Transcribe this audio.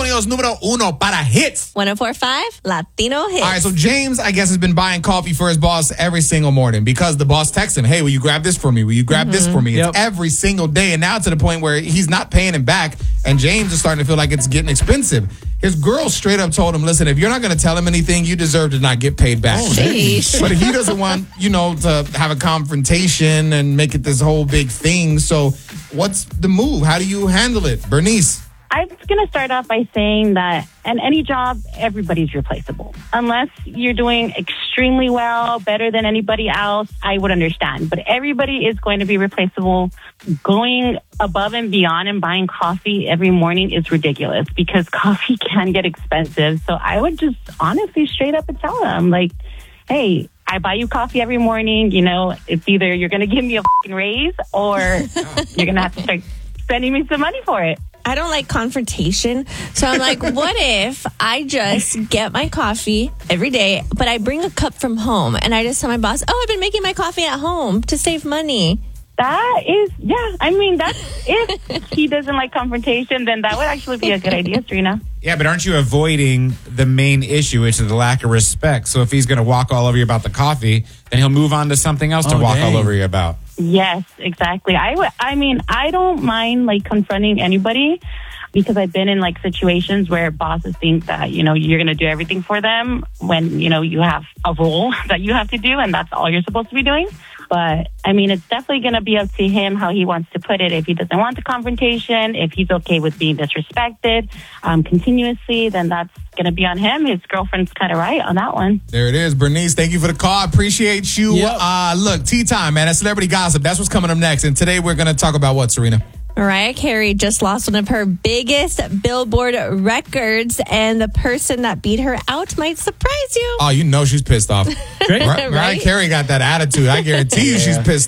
Antonio's número uno para hits. 104.5 Latino Hits. All right, so James, I guess, has been buying coffee for his boss every single morning because the boss texts him, hey, will you grab this for me? Will you grab this for me? Yep. It's every single day. And now to the point where he's not paying him back. And James is starting to feel like it's getting expensive. His girl straight up told him, listen, if you're not going to tell him anything, you deserve to not get paid back. Sheesh. But he doesn't want, to have a confrontation and make it this whole big thing. So what's the move? How do you handle it? Bernice. I'm going to start off by saying that in any job, everybody's replaceable. Unless you're doing extremely well, better than anybody else, I would understand. But everybody is going to be replaceable. Going above and beyond and buying coffee every morning is ridiculous because coffee can get expensive. So I would just honestly straight up and tell them, like, hey, I buy you coffee every morning. It's either you're going to give me a fucking raise or you're going to have to start spending me some money for it. I don't like confrontation. So I'm like, what if I just get my coffee every day, but I bring a cup from home and I just tell my boss, I've been making my coffee at home to save money. That is, that's if he doesn't like confrontation, then that would actually be a good idea, Serena. Yeah, but aren't you avoiding the main issue, which is the lack of respect? So if he's going to walk all over you about the coffee, then he'll move on to something else to walk all over you about. Yes, exactly. I don't mind confronting anybody because I've been in situations where bosses think that, you're going to do everything for them when, you have a role that you have to do and that's all you're supposed to be doing. But it's definitely going to be up to him how he wants to put it. If he doesn't want the confrontation, if he's okay with being disrespected continuously, then that's going to be on him. His girlfriend's kind of right on that one. There it is. Bernice, thank you for the call. Appreciate you. Yep. Look, tea time, man. That's celebrity gossip. That's what's coming up next. And today we're going to talk about what, Serena? Mariah Carey just lost one of her biggest Billboard records, and the person that beat her out might surprise you. Oh, she's pissed off. Mariah Right? Carey got that attitude. I guarantee you she's pissed